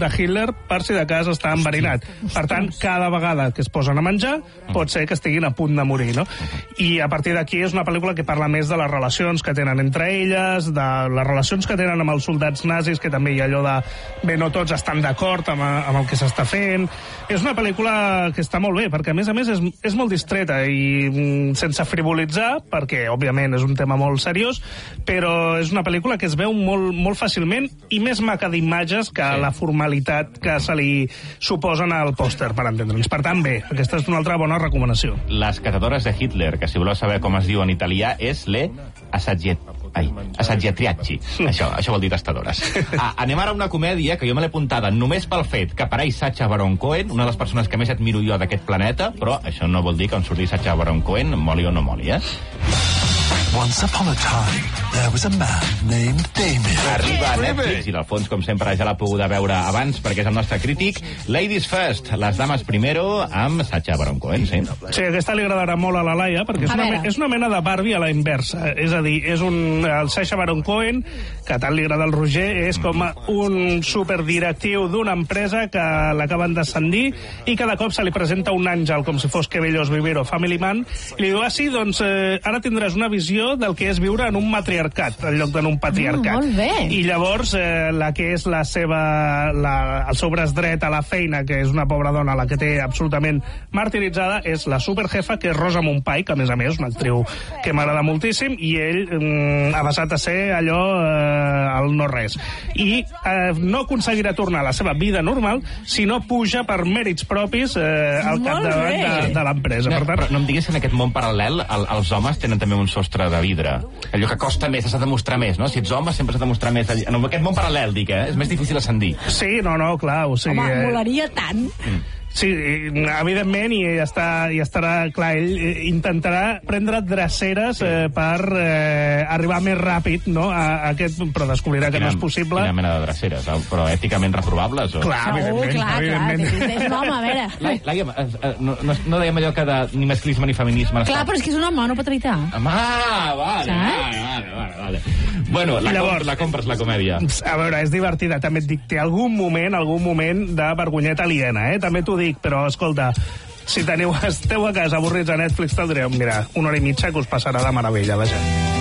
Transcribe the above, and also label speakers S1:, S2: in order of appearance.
S1: de Hitler per si de cas està enverinat. Per tant, cada vegada que es posen a menjar, pot ser que estiguin a punt de morir, no? I a partir d'aquí és una pel·lícula que parla més de les relacions que tenen entre elles, de les relacions que tenen amb els soldats nazis, que també hi ha allò de bé, no tots estan d'acord amb el que s'està fent. És una pel·lícula que està molt bé, perquè a més és molt distreta i sense frivolitzar, perquè òbviament és un tema molt seriós, però és una pel·lícula que es veu molt fàcilment i més maca d'imatges que la formalitat que se li suposen al pòster, per entendre'ns. Per tant, bé, aquesta és una altra bona recomanació.
S2: Les catadores de Hitler, que si voleu saber com es diu en italià, és le assaggiatriacci. Això vol dir tastadores. Anem ara a una comèdia que jo me l'he apuntada només pel fet que apareix Sacha Baron Cohen, una de les persones que més admiro jo d'aquest planeta, però això no vol dir que on surti Sacha Baron Cohen moli o no moli,
S3: Once upon a time, there was a man named Damien.
S2: Arriba a Netflix, i l'Alfons, com sempre, ja l'ha pogut veure abans, perquè és el nostre crític. Ladies First, les dames primero, amb Sacha Baron Cohen, sí.
S1: Sí, aquesta li agradarà molt a la Laia, perquè és una mena de Barbie a la inversa. És a dir, el Sacha Baron Cohen, que tant li agrada al Roger, és com un superdirectiu d'una empresa que l'acaben d'ascendir i cada cop se li presenta un àngel, com si fos Que Bellos Vivir o Family Man, i li diu, sí, doncs ara tindràs una visió del que és viure en un matriarcat en lloc d'en un patriarcat.
S4: Molt bé.
S1: I llavors la que és el seu braç dret a la feina, que és una pobra dona, la que té absolutament martiritzada, és la superjefa, que és Rosa Monpai, que a més és una actriu que m'agrada moltíssim, i ell ha passat a ser allò el no res. I no aconseguirà tornar a la seva vida normal si no puja per mèrits propis al capdavant de l'empresa.
S2: Però no em diguis que en aquest món paral·lel els homes tenen també un sostre de vidre. Allò que costa més, s'ha de demostrar més, no? Si ets home, sempre s'ha de demostrar més. En aquest món paral·lel, dic, és més difícil ascendir.
S1: Sí, no, clar, o sigui...
S4: Home, molaria tant.
S1: Sí, evidentment, i estarà clar, ell intentarà prendre dreceres per arribar més ràpid, no?, a aquest, però descobrirà que no és possible.
S2: Quina mena de dreceres? Però èticament reprovables? O...
S1: Clar, evidentment.
S4: És un home, a veure.
S2: Laia, no dèiem allò que de ni masclisme ni feminisme...
S4: Clar, però és que és un home, no pot evitar.
S2: Vale. Bueno, la compres, la comèdia.
S1: A veure, és divertida, també et dic, té algun moment de vergonyeta aliena, també t'ho dic, però escolta, si esteu a casa avorrits a Netflix, te'l direu, mira, 1 hora i mitja que us passarà de meravella, vaja.